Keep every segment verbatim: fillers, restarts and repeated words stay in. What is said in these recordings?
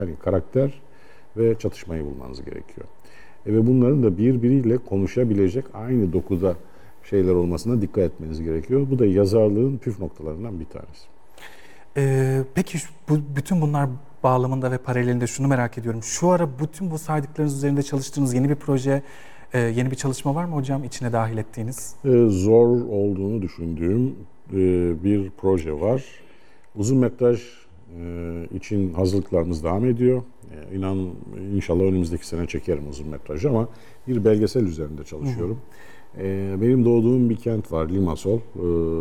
Yani karakter ve çatışmayı bulmanız gerekiyor. E ve bunların da birbiriyle konuşabilecek aynı dokuda şeyler olmasına dikkat etmeniz gerekiyor. Bu da yazarlığın püf noktalarından bir tanesi. Ee, peki bu, bütün bunlar bağlamında ve paralelinde şunu merak ediyorum. Şu ara bütün bu saydıklarınız üzerinde çalıştığınız yeni bir proje, e, yeni bir çalışma var mı hocam içine dahil ettiğiniz? E, zor olduğunu düşündüğüm e, bir proje var. Uzun metraj e, için hazırlıklarımız devam ediyor. E, inan inşallah önümüzdeki sene çekerim uzun metrajı ama bir belgesel üzerinde çalışıyorum. Hı hı. E, benim doğduğum bir kent var, Limassol. E,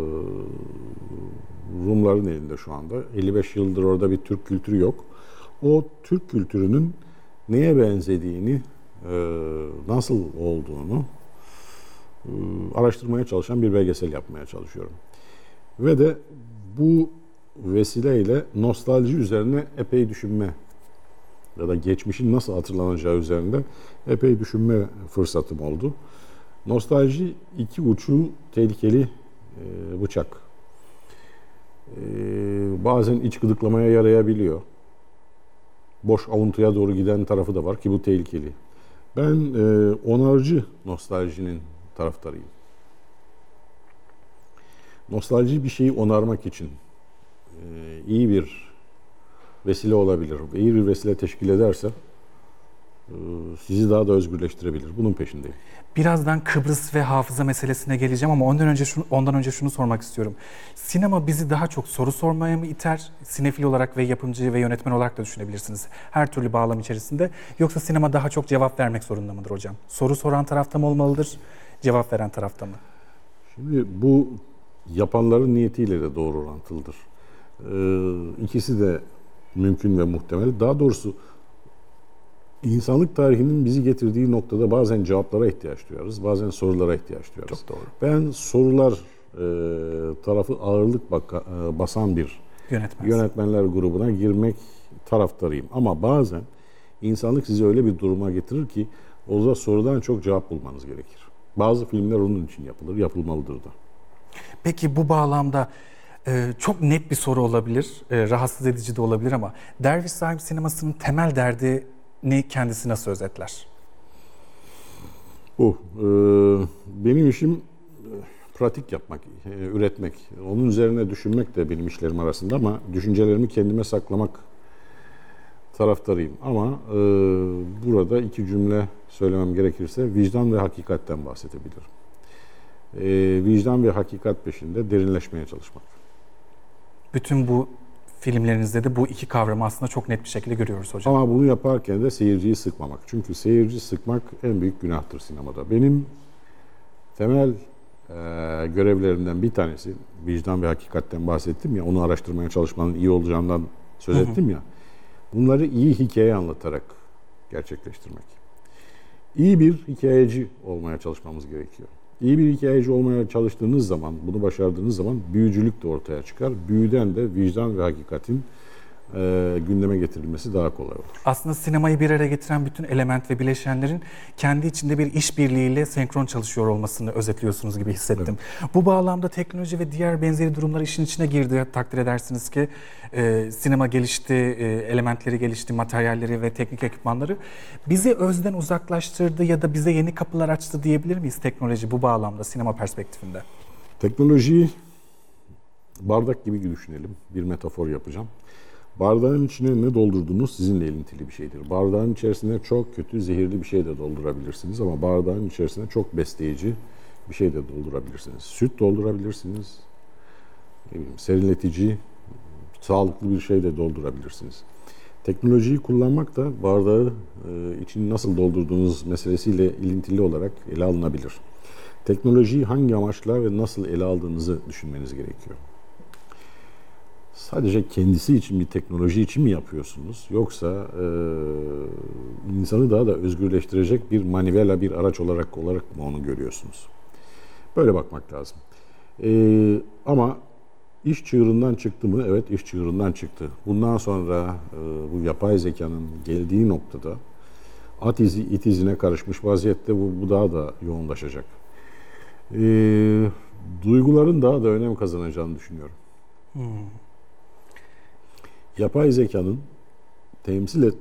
Rumların elinde şu anda. elli beş yıldır orada bir Türk kültürü yok. O Türk kültürünün neye benzediğini, e, nasıl olduğunu e, araştırmaya çalışan bir belgesel yapmaya çalışıyorum. Ve de bu vesileyle nostalji üzerine epey düşünme ya da geçmişin nasıl hatırlanacağı üzerinde epey düşünme fırsatım oldu. Nostalji iki ucu tehlikeli e, bıçak. E, bazen iç gıdıklamaya yarayabiliyor. Boş avuntuya doğru giden tarafı da var ki bu tehlikeli. Ben e, onarıcı nostaljinin taraftarıyım. Nostalji bir şeyi onarmak için e, iyi bir vesile olabilir. İyi bir vesile teşkil ederse e, sizi daha da özgürleştirebilir. Bunun peşindeyim. Birazdan Kıbrıs ve hafıza meselesine geleceğim ama ondan önce şunu, ondan önce şunu sormak istiyorum. Sinema bizi daha çok soru sormaya mı iter? Sinefil olarak ve yapımcı ve yönetmen olarak da düşünebilirsiniz. Her türlü bağlam içerisinde. Yoksa sinema daha çok cevap vermek zorunda mıdır hocam? Soru soran tarafta mı olmalıdır? Cevap veren tarafta mı? Şimdi bu yapanların niyetiyle de doğru orantılıdır. Ee, ikisi de mümkün ve muhtemel. Daha doğrusu insanlık tarihinin bizi getirdiği noktada bazen cevaplara ihtiyaç duyarız, bazen sorulara ihtiyaç duyarız. Çok doğru. Ben sorular e, tarafı ağırlık baka, e, basan bir Yönetmen. yönetmenler grubuna girmek taraftarıyım. Ama bazen insanlık sizi öyle bir duruma getirir ki orada sorudan çok cevap bulmanız gerekir. Bazı filmler onun için yapılır, yapılmalıdır da. Peki bu bağlamda e, çok net bir soru olabilir, e, rahatsız edici de olabilir ama Derviş Sahibi sinemasının temel derdini kendisi nasıl özetler? Bu, e, benim işim e, pratik yapmak, e, üretmek. Onun üzerine düşünmek de benim işlerim arasında ama düşüncelerimi kendime saklamak taraftarıyım. Ama e, burada iki cümle söylemem gerekirse vicdan ve hakikatten bahsedebilirim. E, vicdan ve hakikat peşinde derinleşmeye çalışmak. Bütün bu filmlerinizde de bu iki kavramı aslında çok net bir şekilde görüyoruz hocam. Ama bunu yaparken de seyirciyi sıkmamak. Çünkü seyirci sıkmak en büyük günahtır sinemada. Benim temel e, görevlerimden bir tanesi, vicdan ve hakikatten bahsettim ya, onu araştırmaya çalışmanın iyi olacağından söz ettim hı hı. ya, bunları iyi hikaye anlatarak gerçekleştirmek. İyi bir hikayeci olmaya çalışmamız gerekiyor. İyi bir hikayeci olmaya çalıştığınız zaman, bunu başardığınız zaman büyücülük de ortaya çıkar. Büyüden de vicdan ve hakikatin e, gündeme getirilmesi daha kolay olur. Aslında sinemayı bir araya getiren bütün element ve bileşenlerin kendi içinde bir işbirliğiyle senkron çalışıyor olmasını özetliyorsunuz gibi hissettim. Evet. Bu bağlamda teknoloji ve diğer benzeri durumlar işin içine girdi. Takdir edersiniz ki e, sinema gelişti, e, elementleri gelişti, materyalleri ve teknik ekipmanları bizi özden uzaklaştırdı ya da bize yeni kapılar açtı diyebilir miyiz teknoloji bu bağlamda, sinema perspektifinde? Teknolojiyi bardak gibi düşünelim. Bir metafor yapacağım. Bardağın içine ne doldurduğunuz sizinle ilintili bir şeydir. Bardağın içerisine çok kötü, zehirli bir şey de doldurabilirsiniz ama bardağın içerisine çok besleyici bir şey de doldurabilirsiniz. Süt doldurabilirsiniz, ne bileyim, serinletici, sağlıklı bir şey de doldurabilirsiniz. Teknolojiyi kullanmak da bardağı e, için nasıl doldurduğunuz meselesiyle ilintili olarak ele alınabilir. Teknolojiyi hangi amaçla ve nasıl ele aldığınızı düşünmeniz gerekiyor. Sadece kendisi için bir teknoloji için mi yapıyorsunuz? Yoksa e, insanı daha da özgürleştirecek bir manivela, bir araç olarak olarak mı onu görüyorsunuz? Böyle bakmak lazım. E, ama iş çığırından çıktı mı? Evet, iş çığırından çıktı. Bundan sonra e, bu yapay zekanın geldiği noktada at izi it izine karışmış vaziyette bu, bu daha da yoğunlaşacak. E, duyguların daha da önem kazanacağını düşünüyorum. Hmm. Yapay zekanın temsil et,